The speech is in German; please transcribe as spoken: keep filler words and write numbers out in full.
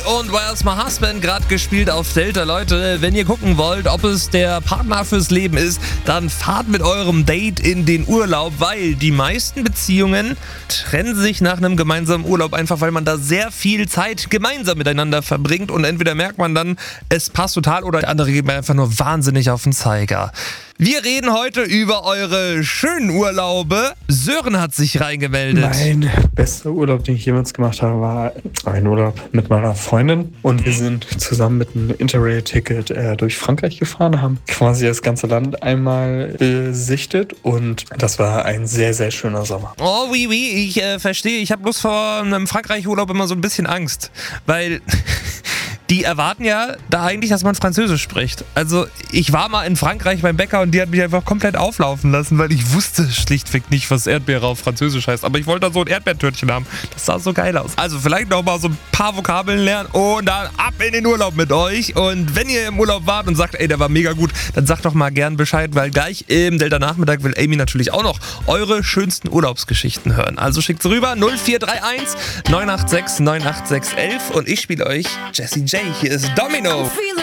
und Where's My Husband gerade gespielt auf Delta. Leute, wenn ihr gucken wollt, ob es der Partner fürs Leben ist, dann fahrt mit eurem Date in den Urlaub, weil die meisten Beziehungen trennen sich nach einem gemeinsamen Urlaub einfach, weil man da sehr viel Zeit gemeinsam miteinander verbringt und entweder merkt man dann, es passt total oder der andere geht mir einfach nur wahnsinnig auf den Zeiger. Wir reden heute über eure schönen Urlaube. Sören hat sich reingemeldet. Mein bester Urlaub, den ich jemals gemacht habe, war ein Urlaub mit meiner Freundin. Und wir sind zusammen mit einem Interrail-Ticket äh, durch Frankreich gefahren, haben quasi das ganze Land einmal besichtet. Und das war ein sehr, sehr schöner Sommer. Oh, oui, oui, ich äh, verstehe. Ich habe bloß vor einem Frankreich-Urlaub immer so ein bisschen Angst. Weil... Die erwarten ja da eigentlich, dass man Französisch spricht. Also ich war mal in Frankreich beim Bäcker und die hat mich einfach komplett auflaufen lassen, weil ich wusste schlichtweg nicht, was Erdbeere auf Französisch heißt. Aber ich wollte da so ein Erdbeertörtchen haben. Das sah so geil aus. Also vielleicht noch mal so ein paar Vokabeln lernen und dann ab in den Urlaub mit euch. Und wenn ihr im Urlaub wart und sagt, ey, der war mega gut, dann sagt doch mal gern Bescheid, weil gleich im Delta-Nachmittag will Amy natürlich auch noch eure schönsten Urlaubsgeschichten hören. Also schickt sie rüber null vier drei eins neun acht sechs neun acht sechs eins eins und ich spiele euch Jessie J. Hier ist Domino.